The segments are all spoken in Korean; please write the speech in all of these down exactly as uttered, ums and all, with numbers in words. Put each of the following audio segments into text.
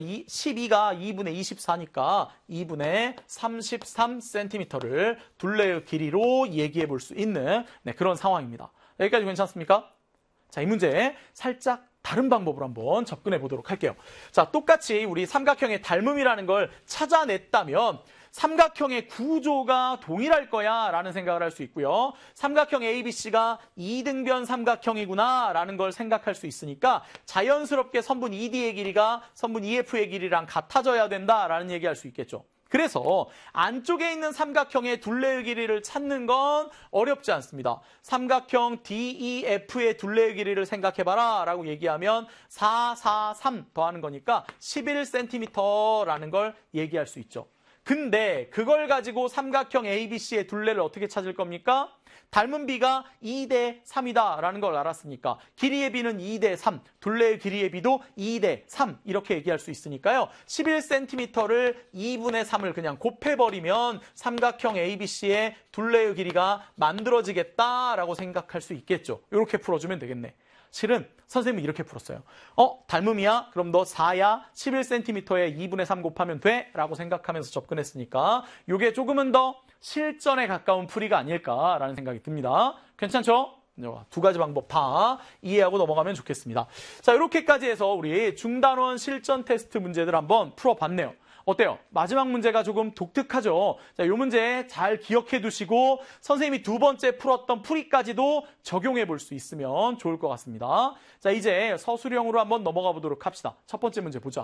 십이가 이분의 이십사니까 이분의 삼십삼 센티미터를 둘레의 길이로 얘기해 볼 수 있는 네, 그런 상황입니다. 여기까지 괜찮습니까? 자, 이 문제 살짝 다른 방법으로 한번 접근해 보도록 할게요. 자, 똑같이 우리 삼각형의 닮음이라는 걸 찾아냈다면 삼각형의 구조가 동일할 거야 라는 생각을 할 수 있고요. 삼각형 에이비씨가 이등변 삼각형이구나 라는 걸 생각할 수 있으니까 자연스럽게 선분 이디의 길이가 선분 이에프의 길이랑 같아져야 된다라는 얘기할 수 있겠죠. 그래서 안쪽에 있는 삼각형의 둘레의 길이를 찾는 건 어렵지 않습니다. 삼각형 디이에프의 둘레의 길이를 생각해봐라 라고 얘기하면 사, 사, 삼 더하는 거니까 십일 센티미터라는 걸 얘기할 수 있죠. 근데 그걸 가지고 삼각형 에이비씨의 둘레를 어떻게 찾을 겁니까? 닮은 비가 이 대 삼이다라는 걸 알았으니까 길이의 비는 이 대 삼, 둘레의 길이의 비도 이 대 삼 이렇게 얘기할 수 있으니까요. 십일 센티미터를 이분의 삼을 그냥 곱해버리면 삼각형 에이비씨의 둘레의 길이가 만들어지겠다라고 생각할 수 있겠죠. 이렇게 풀어주면 되겠네. 실은 선생님은 이렇게 풀었어요. 어? 닮음이야? 그럼 너 사야 십일 센티미터에 이분의 삼 곱하면 돼? 라고 생각하면서 접근했으니까 이게 조금은 더 실전에 가까운 풀이가 아닐까라는 생각이 듭니다. 괜찮죠? 두 가지 방법 다 이해하고 넘어가면 좋겠습니다. 자, 이렇게까지 해서 우리 중단원 실전 테스트 문제들 한번 풀어봤네요. 어때요? 마지막 문제가 조금 독특하죠? 자, 이 문제 잘 기억해 두시고 선생님이 두 번째 풀었던 풀이까지도 적용해 볼 수 있으면 좋을 것 같습니다. 자, 이제 서술형으로 한번 넘어가 보도록 합시다. 첫 번째 문제 보자.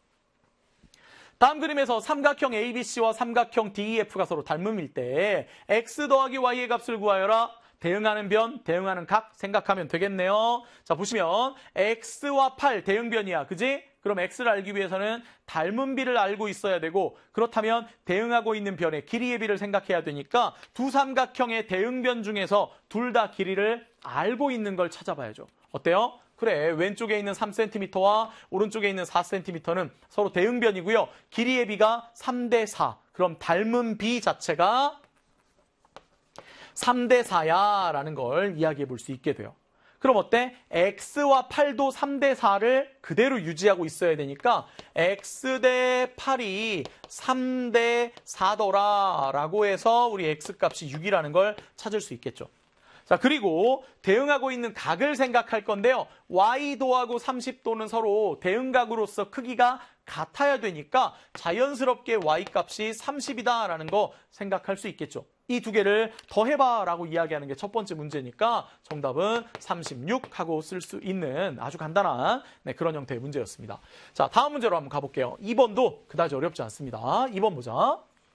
다음 그림에서 삼각형 에이비씨와 삼각형 디이에프가 서로 닮음일 때 x 더하기 y의 값을 구하여라. 대응하는 변, 대응하는 각 생각하면 되겠네요. 자, 보시면 x와 팔 대응변이야. 그지? 그럼 x를 알기 위해서는 닮은 비를 알고 있어야 되고 그렇다면 대응하고 있는 변의 길이의 비를 생각해야 되니까 두 삼각형의 대응변 중에서 둘 다 길이를 알고 있는 걸 찾아봐야죠. 어때요? 그래, 왼쪽에 있는 삼 센티미터와 오른쪽에 있는 사 센티미터는 서로 대응변이고요. 길이의 비가 삼 대 사. 그럼 닮은 비 자체가 삼 대 사야 라는 걸 이야기해 볼 수 있게 돼요. 그럼 어때? x와 팔도 삼 대 사를 그대로 유지하고 있어야 되니까 x 대 팔이 삼 대 사더라 라고 해서 우리 x값이 육이라는 걸 찾을 수 있겠죠. 자, 그리고 대응하고 있는 각을 생각할 건데요. y도하고 삼십 도는 서로 대응각으로서 크기가 같아야 되니까 자연스럽게 y값이 삼십이다라는 거 생각할 수 있겠죠. 이 두 개를 더해봐 라고 이야기하는 게 첫 번째 문제니까 정답은 삼십육 하고 쓸 수 있는 아주 간단한 네, 그런 형태의 문제였습니다. 자, 다음 문제로 한번 가볼게요. 이 번도 그다지 어렵지 않습니다. 이 번 보자.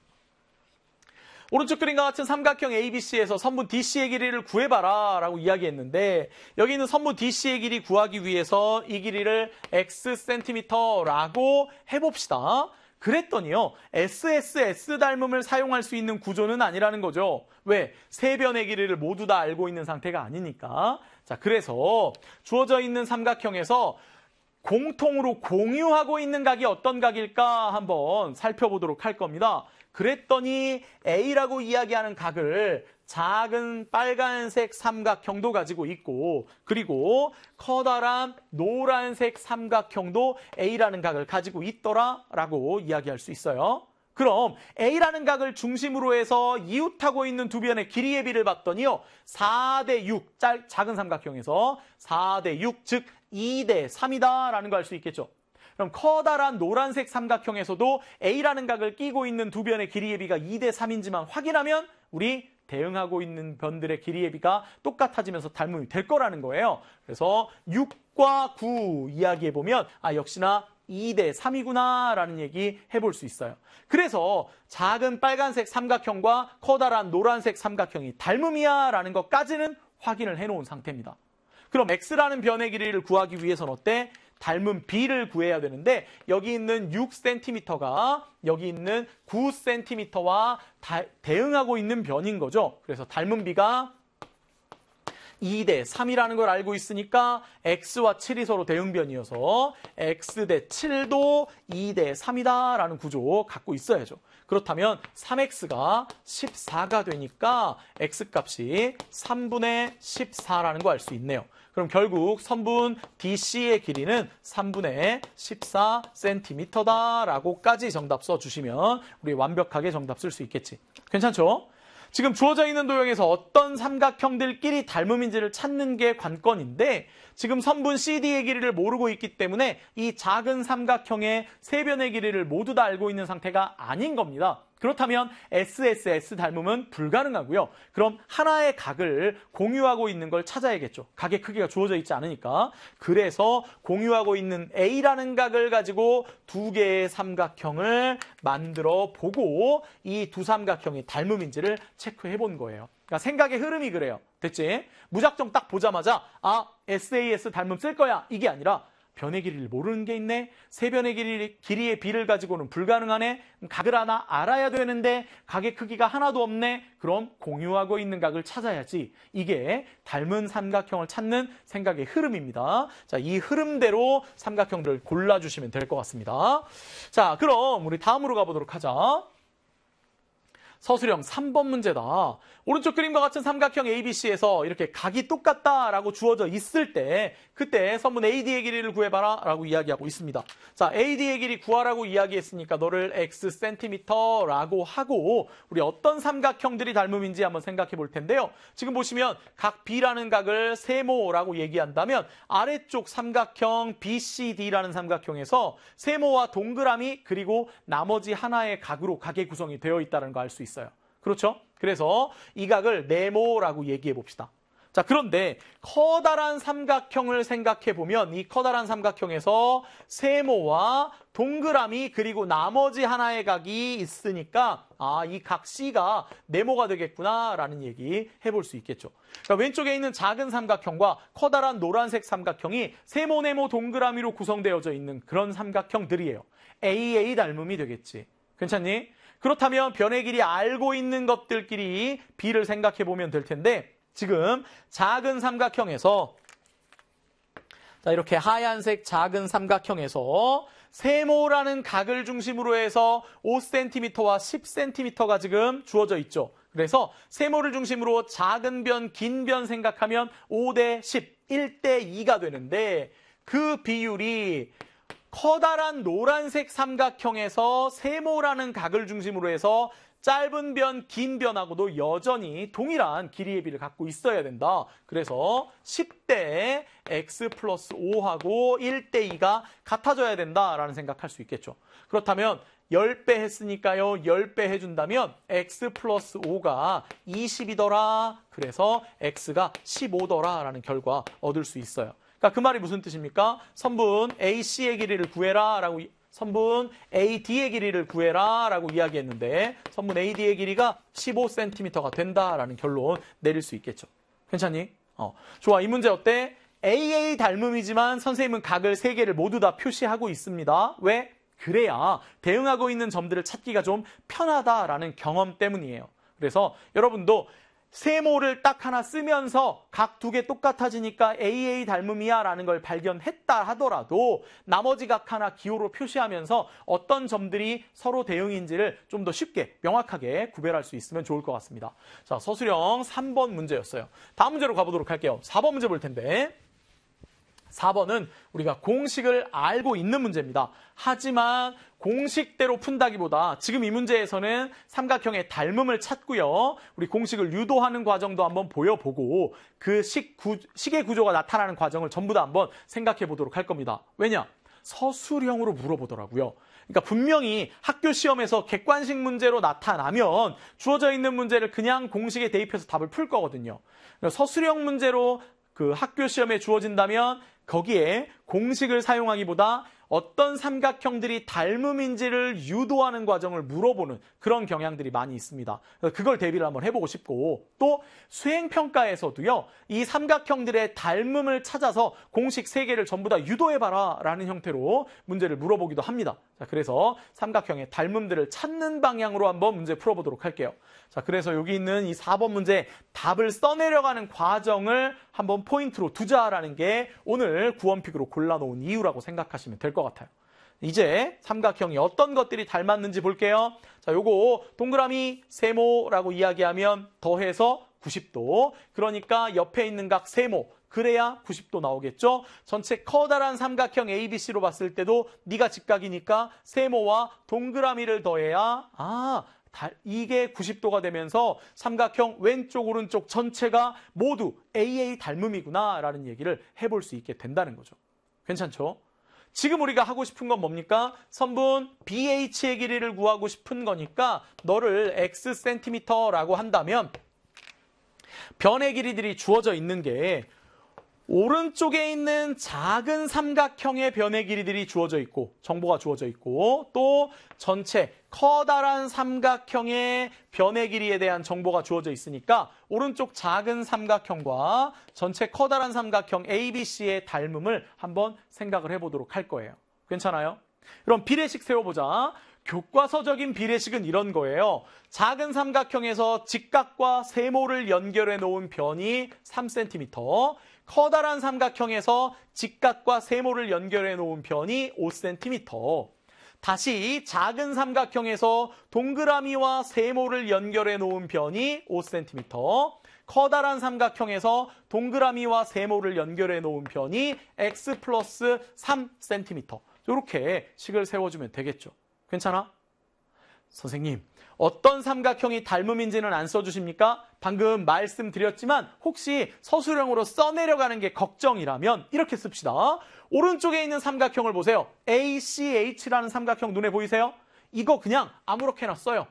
오른쪽 그림과 같은 삼각형 에이비씨에서 선분 디씨의 길이를 구해봐라 라고 이야기했는데 여기 있는 선분 디씨의 길이 구하기 위해서 이 길이를 x 센티미터라고 해봅시다. 그랬더니요. 에스에스에스 닮음을 사용할 수 있는 구조는 아니라는 거죠. 왜? 세 변의 길이를 모두 다 알고 있는 상태가 아니니까. 자, 그래서 주어져 있는 삼각형에서 공통으로 공유하고 있는 각이 어떤 각일까 한번 살펴보도록 할 겁니다. 그랬더니 A라고 이야기하는 각을 작은 빨간색 삼각형도 가지고 있고 그리고 커다란 노란색 삼각형도 A라는 각을 가지고 있더라라고 이야기할 수 있어요. 그럼 A라는 각을 중심으로 해서 이웃하고 있는 두 변의 길이의 비를 봤더니요. 사 대 육, 짤, 작은 삼각형에서 사 대 육, 즉 이 대 삼이다라는 걸 알 수 있겠죠. 그럼 커다란 노란색 삼각형에서도 A라는 각을 끼고 있는 두 변의 길이의 비가 이 대 삼인지만 확인하면 우리 대응하고 있는 변들의 길이의 비가 똑같아지면서 닮음이 될 거라는 거예요. 그래서 육과 구 이야기해보면 아 역시나 이 대 삼이구나 라는 얘기 해볼 수 있어요. 그래서 작은 빨간색 삼각형과 커다란 노란색 삼각형이 닮음이야 라는 것까지는 확인을 해놓은 상태입니다. 그럼 x라는 변의 길이를 구하기 위해서는 어때? 닮은 b를 구해야 되는데 여기 있는 육 센티미터가 여기 있는 구 센티미터와 다, 대응하고 있는 변인 거죠. 그래서 닮은 b가 이 대 삼이라는 걸 알고 있으니까 x와 칠이 서로 대응변이어서 x 대 칠도 이 대 삼이다라는 구조 갖고 있어야죠. 그렇다면 삼 엑스가 십사가 되니까 x값이 삼분의 십사라는 거 알 수 있네요. 그럼 결국 선분 디씨의 길이는 삼분의 십사 센티미터다라고까지 정답 써주시면 우리 완벽하게 정답 쓸 수 있겠지. 괜찮죠? 지금 주어져 있는 도형에서 어떤 삼각형들끼리 닮음인지를 찾는 게 관건인데 지금 선분 씨디의 길이를 모르고 있기 때문에 이 작은 삼각형의 세 변의 길이를 모두 다 알고 있는 상태가 아닌 겁니다. 그렇다면 에스에스에스 닮음은 불가능하고요. 그럼 하나의 각을 공유하고 있는 걸 찾아야겠죠. 각의 크기가 주어져 있지 않으니까. 그래서 공유하고 있는 A라는 각을 가지고 두 개의 삼각형을 만들어 보고 이 두 삼각형이 닮음인지를 체크해 본 거예요. 그러니까 생각의 흐름이 그래요. 됐지? 무작정 딱 보자마자 아, 에스에이에스 닮음 쓸 거야. 이게 아니라 변의 길이를 모르는 게 있네. 세 변의 길이, 길이의 비를 가지고는 불가능하네. 각을 하나 알아야 되는데 각의 크기가 하나도 없네. 그럼 공유하고 있는 각을 찾아야지. 이게 닮은 삼각형을 찾는 생각의 흐름입니다. 자, 이 흐름대로 삼각형들을 골라주시면 될 것 같습니다. 자, 그럼 우리 다음으로 가보도록 하자. 서술형 삼 번 문제다. 오른쪽 그림과 같은 삼각형 에이비씨에서 이렇게 각이 똑같다라고 주어져 있을 때 그때 선분 에이디의 길이를 구해봐라 라고 이야기하고 있습니다. 자, 에이디의 길이 구하라고 이야기했으니까 너를 X 센티미터라고 하고 우리 어떤 삼각형들이 닮음인지 한번 생각해 볼 텐데요. 지금 보시면 각 B라는 각을 세모라고 얘기한다면 아래쪽 삼각형 비씨디라는 삼각형에서 세모와 동그라미 그리고 나머지 하나의 각으로 각의 구성이 되어 있다는 거 알 수 있어요. 그렇죠? 그래서 이 각을 네모라고 얘기해 봅시다. 자, 그런데 커다란 삼각형을 생각해 보면 이 커다란 삼각형에서 세모와 동그라미 그리고 나머지 하나의 각이 있으니까 아, 이 각 C가 네모가 되겠구나라는 얘기 해볼 수 있겠죠. 그러니까 왼쪽에 있는 작은 삼각형과 커다란 노란색 삼각형이 세모, 네모, 동그라미로 구성되어져 있는 그런 삼각형들이에요. 에이에이 닮음이 되겠지. 괜찮니? 그렇다면 변의 길이 알고 있는 것들끼리 B를 생각해 보면 될 텐데 지금 작은 삼각형에서 자, 이렇게 하얀색 작은 삼각형에서 세모라는 각을 중심으로 해서 오 센티미터와 십 센티미터가 지금 주어져 있죠. 그래서 세모를 중심으로 작은 변, 긴 변 생각하면 오 대 십, 일 대 이가 되는데 그 비율이 커다란 노란색 삼각형에서 세모라는 각을 중심으로 해서 짧은 변, 긴 변하고도 여전히 동일한 길이의 비를 갖고 있어야 된다. 그래서 십 대 X 플러스 오하고 일 대 이가 같아져야 된다라는 생각할 수 있겠죠. 그렇다면 십 배 했으니까요. 십 배 해준다면 X 플러스 오가 이십이더라. 그래서 X가 십오더라라는 결과 얻을 수 있어요. 그 말이 무슨 뜻입니까? 선분 에이씨의 길이를 구해라 라고 선분 에이디의 길이를 구해라 라고 이야기했는데 선분 에이디의 길이가 십오 센티미터가 된다라는 결론 내릴 수 있겠죠. 괜찮니? 어. 좋아. 이 문제 어때? 에이에이 닮음이지만 선생님은 각을 세 개를 모두 다 표시하고 있습니다. 왜? 그래야 대응하고 있는 점들을 찾기가 좀 편하다라는 경험 때문이에요. 그래서 여러분도 세모를 딱 하나 쓰면서 각 두 개 똑같아지니까 에이에이 닮음이야 라는 걸 발견했다 하더라도 나머지 각 하나 기호로 표시하면서 어떤 점들이 서로 대응인지를 좀 더 쉽게 명확하게 구별할 수 있으면 좋을 것 같습니다. 자, 서술형 삼 번 문제였어요. 다음 문제로 가보도록 할게요. 사 번 문제 볼 텐데 사 번은 우리가 공식을 알고 있는 문제입니다. 하지만 공식대로 푼다기보다 지금 이 문제에서는 삼각형의 닮음을 찾고요. 우리 공식을 유도하는 과정도 한번 보여보고 그 식 구, 식의 구조가 나타나는 과정을 전부 다 한번 생각해 보도록 할 겁니다. 왜냐? 서술형으로 물어보더라고요. 그러니까 분명히 학교 시험에서 객관식 문제로 나타나면 주어져 있는 문제를 그냥 공식에 대입해서 답을 풀 거거든요. 서술형 문제로 그 학교 시험에 주어진다면 거기에 공식을 사용하기보다 어떤 삼각형들이 닮음인지를 유도하는 과정을 물어보는 그런 경향들이 많이 있습니다. 그걸 대비를 한번 해보고 싶고 또 수행평가에서도요. 이 삼각형들의 닮음을 찾아서 공식 세 개를 전부 다 유도해봐라 라는 형태로 문제를 물어보기도 합니다. 자, 그래서 삼각형의 닮음들을 찾는 방향으로 한번 문제 풀어보도록 할게요. 자, 그래서 여기 있는 이 사 번 문제 답을 써내려가는 과정을 한번 포인트로 두자라는 게 오늘 구원픽으로 골라놓은 이유라고 생각하시면 될 것 같아요. 이제 삼각형이 어떤 것들이 닮았는지 볼게요. 자, 요거 동그라미 세모라고 이야기하면 더해서 구십 도. 그러니까 옆에 있는 각 세모. 그래야 구십 도 나오겠죠? 전체 커다란 삼각형 에이비씨로 봤을 때도 네가 직각이니까 세모와 동그라미를 더해야 아, 이게 구십 도가 되면서 삼각형 왼쪽 오른쪽 전체가 모두 에이에이 닮음이구나 라는 얘기를 해볼 수 있게 된다는 거죠. 괜찮죠? 지금 우리가 하고 싶은 건 뭡니까? 선분 비에이치의 길이를 구하고 싶은 거니까 너를 X 센티미터라고 한다면 변의 길이들이 주어져 있는 게 오른쪽에 있는 작은 삼각형의 변의 길이들이 주어져 있고 정보가 주어져 있고 또 전체 커다란 삼각형의 변의 길이에 대한 정보가 주어져 있으니까 오른쪽 작은 삼각형과 전체 커다란 삼각형 에이비씨의 닮음을 한번 생각을 해보도록 할 거예요. 괜찮아요? 그럼 비례식 세워보자. 교과서적인 비례식은 이런 거예요. 작은 삼각형에서 직각과 세모를 연결해 놓은 변이 삼 센티미터, 커다란 삼각형에서 직각과 세모를 연결해 놓은 변이 오 센티미터, 다시 작은 삼각형에서 동그라미와 세모를 연결해 놓은 변이 오 센티미터, 커다란 삼각형에서 동그라미와 세모를 연결해 놓은 변이 x 플러스 삼 센티미터. 이렇게 식을 세워주면 되겠죠. 괜찮아? 선생님, 어떤 삼각형이 닮음인지는 안 써주십니까? 방금 말씀드렸지만 혹시 서술형으로 써내려가는 게 걱정이라면 이렇게 씁시다. 오른쪽에 있는 삼각형을 보세요. 에이씨에이치라는 삼각형 눈에 보이세요? 이거 그냥 아무렇게나 써요.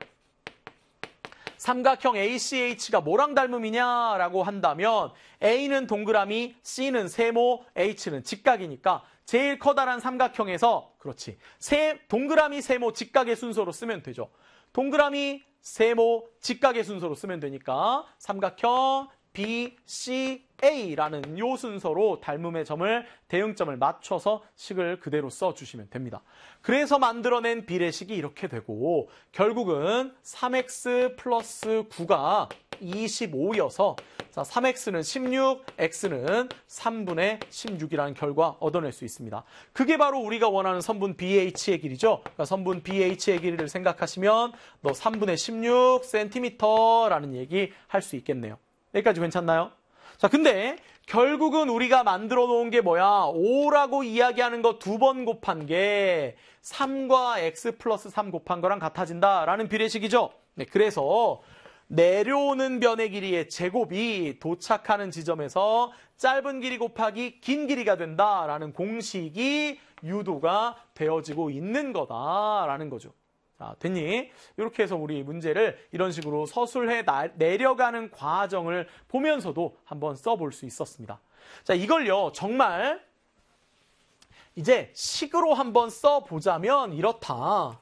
삼각형 에이씨에이치가 뭐랑 닮음이냐라고 한다면 A는 동그라미, C는 세모, H는 직각이니까 제일 커다란 삼각형에서 그렇지. 세, 동그라미, 세모, 직각의 순서로 쓰면 되죠. 동그라미, 세모, 직각의 순서로 쓰면 되니까 삼각형 비 씨 에이라는 요 순서로 닮음의 점을 대응점을 맞춰서 식을 그대로 써주시면 됩니다. 그래서 만들어낸 비례식이 이렇게 되고 결국은 삼 엑스 플러스 구가 이십오여서 자, 삼 엑스는 십육, X는 삼분의 십육이라는 결과 얻어낼 수 있습니다. 그게 바로 우리가 원하는 선분 비에이치의 길이죠. 그러니까 선분 비에이치의 길이를 생각하시면 너 삼분의 십육 센티미터라는 얘기 할 수 있겠네요. 여기까지 괜찮나요? 자, 근데 결국은 우리가 만들어 놓은 게 뭐야? 오라고 이야기하는 거 두 번 곱한 게 삼과 x 플러스 삼 곱한 거랑 같아진다라는 비례식이죠. 네, 그래서 내려오는 변의 길이의 제곱이 도착하는 지점에서 짧은 길이 곱하기 긴 길이가 된다라는 공식이 유도가 되어지고 있는 거다라는 거죠. 자, 됐니? 이렇게 해서 우리 문제를 이런 식으로 서술해 나, 내려가는 과정을 보면서도 한번 써볼 수 있었습니다. 자, 이걸요, 정말 이제 식으로 한번 써보자면 이렇다.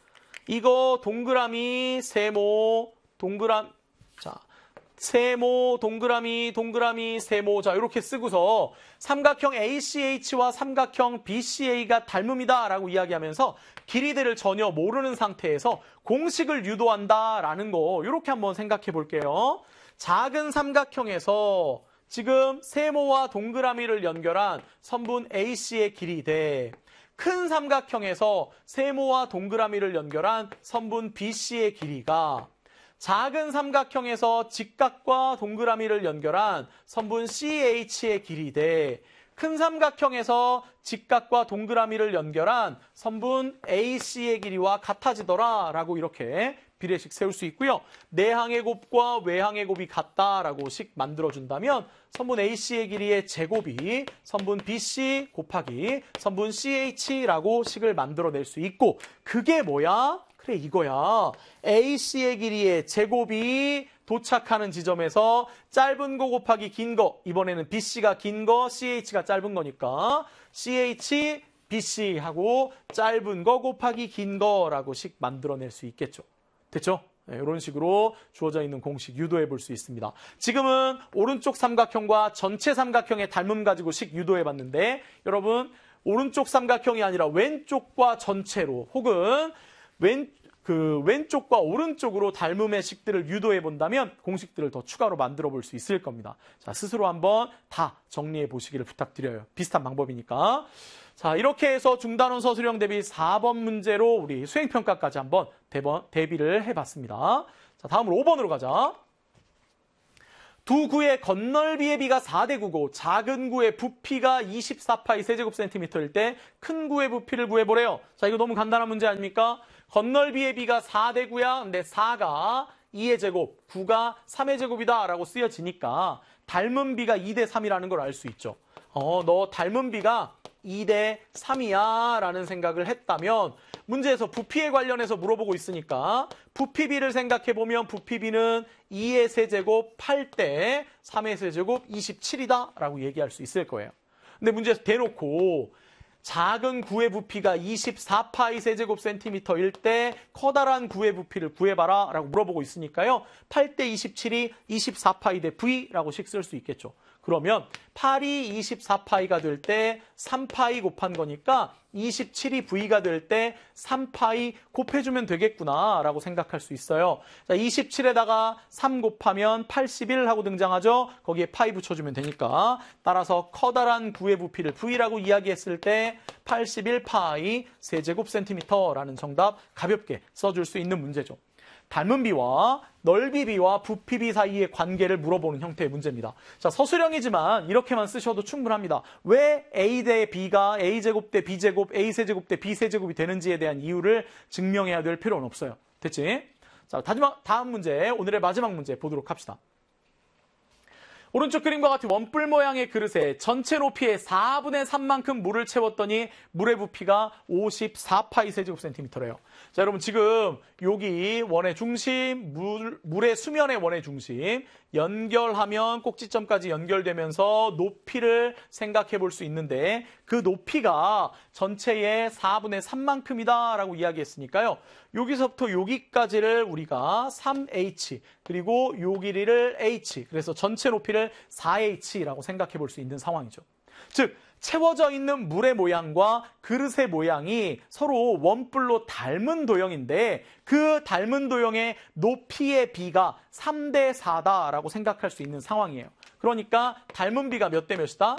이거 동그라미, 세모, 동그라미, 자, 세모, 동그라미, 동그라미, 세모. 자, 이렇게 쓰고서 삼각형 에이씨에이치와 삼각형 비씨에이가 닮음이다라고 이야기하면서 길이들을 전혀 모르는 상태에서 공식을 유도한다라는 거 이렇게 한번 생각해 볼게요. 작은 삼각형에서 지금 세모와 동그라미를 연결한 선분 에이씨의 길이 대 큰 삼각형에서 세모와 동그라미를 연결한 선분 비씨의 길이가 작은 삼각형에서 직각과 동그라미를 연결한 선분 씨에이치의 길이 대 큰 삼각형에서 직각과 동그라미를 연결한 선분 에이씨의 길이와 같아지더라라고 이렇게 비례식 세울 수 있고요. 내항의 곱과 외항의 곱이 같다라고 식 만들어준다면 선분 에이씨의 길이의 제곱이 선분 비씨 곱하기 선분 씨에이치라고 식을 만들어낼 수 있고 그게 뭐야? 그래 이거야. 에이씨의 길이의 제곱이 도착하는 지점에서 짧은 거 곱하기 긴 거. 이번에는 비씨가 긴 거, 씨에이치가 짧은 거니까 씨에이치, 비씨하고 짧은 거 곱하기 긴 거라고 식 만들어낼 수 있겠죠. 됐죠? 네, 이런 식으로 주어져 있는 공식 유도해 볼 수 있습니다. 지금은 오른쪽 삼각형과 전체 삼각형의 닮음 가지고 식 유도해 봤는데 여러분 오른쪽 삼각형이 아니라 왼쪽과 전체로 혹은 왼, 그 왼쪽과 오른쪽으로 닮음의 식들을 유도해 본다면 공식들을 더 추가로 만들어 볼 수 있을 겁니다. 자, 스스로 한번 다 정리해 보시기를 부탁드려요. 비슷한 방법이니까. 자, 이렇게 해서 중단원 서술형 대비 사 번 문제로 우리 수행평가까지 한번 대번, 대비를 해봤습니다. 자, 다음으로 오 번으로 가자. 두 구의 건널비의 비가 사 대 구고 작은 구의 부피가 이십사 파이 세제곱센티미터일 때 큰 구의 부피를 구해보래요. 자, 이거 너무 간단한 문제 아닙니까? 건널비의 비가 사 대 구야. 근데 사가 이의 제곱, 구가 삼의 제곱이다 라고 쓰여지니까 닮은 비가 이 대 삼이라는 걸 알 수 있죠. 어, 너 닮은 비가 이 대 삼이야 라는 생각을 했다면 문제에서 부피에 관련해서 물어보고 있으니까 부피비를 생각해보면 부피비는 이의 세제곱 팔 대 삼의 세제곱 이십칠이다 라고 얘기할 수 있을 거예요. 근데 문제에서 대놓고 작은 구의 부피가 이십사 파이 세제곱 센티미터일 때 커다란 구의 부피를 구해봐라 라고 물어보고 있으니까요. 팔 대 이십칠이 이십사 파이 대 V라고 식 쓸 수 있겠죠. 그러면 팔이 이십사 파이가 될 때 삼 파이 곱한 거니까 이십칠이 V가 될 때 삼 파이 곱해주면 되겠구나 라고 생각할 수 있어요. 자, 이십칠에다가 삼 곱하면 팔십일 하고 등장하죠. 거기에 파이 붙여주면 되니까 따라서 커다란 구의 부피를 V라고 이야기했을 때 팔십일 파이 세제곱 센티미터라는 정답 가볍게 써줄 수 있는 문제죠. 닮은 비와 넓이 비와 부피 비 사이의 관계를 물어보는 형태의 문제입니다. 자, 서술형이지만 이렇게만 쓰셔도 충분합니다. 왜 A 대 B가 A제곱 대 B제곱, A세제곱 대 B세제곱이 되는지에 대한 이유를 증명해야 될 필요는 없어요. 됐지? 자, 다음 문제, 오늘의 마지막 문제 보도록 합시다. 오른쪽 그림과 같이 원뿔 모양의 그릇에 전체 높이의 사분의 삼만큼 물을 채웠더니 물의 부피가 오십사 파이 세제곱 센티미터래요. 자, 여러분 지금 여기 원의 중심, 물, 물의 수면의 원의 중심 연결하면 꼭지점까지 연결되면서 높이를 생각해 볼 수 있는데 그 높이가 전체의 사분의 삼만큼이다 라고 이야기했으니까요. 여기서부터 여기까지를 우리가 삼 에이치 그리고 요 길이를 H 그래서 전체 높이를 사 에이치라고 생각해 볼 수 있는 상황이죠. 즉 채워져 있는 물의 모양과 그릇의 모양이 서로 원뿔로 닮은 도형인데 그 닮은 도형의 높이의 비가 삼 대 사다라고 생각할 수 있는 상황이에요. 그러니까 닮은 비가 몇 대 몇이다?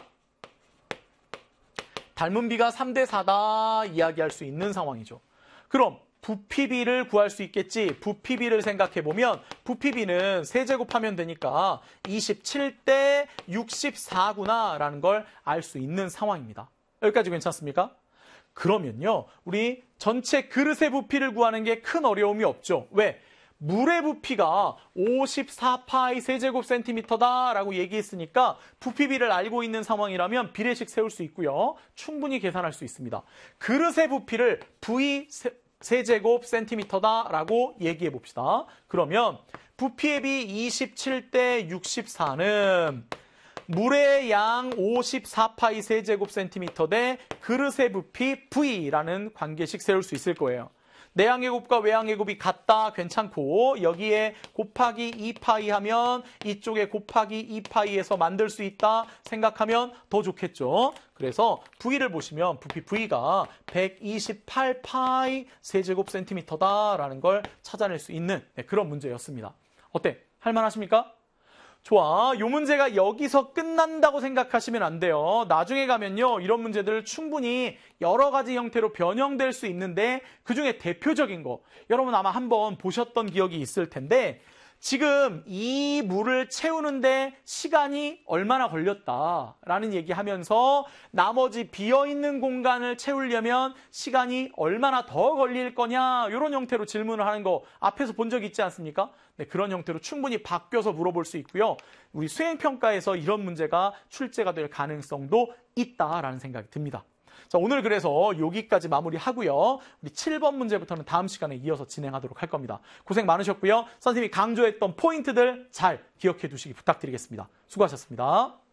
닮은 비가 삼 대 사다 이야기할 수 있는 상황이죠. 그럼 부피비를 구할 수 있겠지. 부피비를 생각해보면 부피비는 세제곱하면 되니까 이십칠 대 육십사구나 라는 걸 알 수 있는 상황입니다. 여기까지 괜찮습니까? 그러면요. 우리 전체 그릇의 부피를 구하는 게 큰 어려움이 없죠. 왜? 물의 부피가 오십사 파이 세제곱 센티미터다 라고 얘기했으니까 부피비를 알고 있는 상황이라면 비례식 세울 수 있고요. 충분히 계산할 수 있습니다. 그릇의 부피를 V 세, 세제곱 센티미터다라고 얘기해 봅시다. 그러면 부피의 비 이십칠 대 육십사는 물의 양 오십사 파이 세제곱 센티미터 대 그릇의 부피 V라는 관계식 세울 수 있을 거예요. 내양의 곱과 외양의 곱이 같다 괜찮고 여기에 곱하기 이 파이 하면 이쪽에 곱하기 이 파이에서 만들 수 있다 생각하면 더 좋겠죠. 그래서 V를 보시면 부피 V가 백이십팔 파이 세제곱 센티미터다라는 걸 찾아낼 수 있는 그런 문제였습니다. 어때? 할만하십니까? 좋아. 이 문제가 여기서 끝난다고 생각하시면 안 돼요. 나중에 가면요. 이런 문제들 충분히 여러 가지 형태로 변형될 수 있는데 그중에 대표적인 거 여러분 아마 한번 보셨던 기억이 있을 텐데 지금 이 물을 채우는데 시간이 얼마나 걸렸다라는 얘기하면서 나머지 비어있는 공간을 채우려면 시간이 얼마나 더 걸릴 거냐 이런 형태로 질문을 하는 거 앞에서 본 적 있지 않습니까? 네, 그런 형태로 충분히 바뀌어서 물어볼 수 있고요. 우리 수행평가에서 이런 문제가 출제가 될 가능성도 있다라는 생각이 듭니다. 자, 오늘 그래서 여기까지 마무리하고요. 우리 칠 번 문제부터는 다음 시간에 이어서 진행하도록 할 겁니다. 고생 많으셨고요. 선생님이 강조했던 포인트들 잘 기억해 두시기 부탁드리겠습니다. 수고하셨습니다.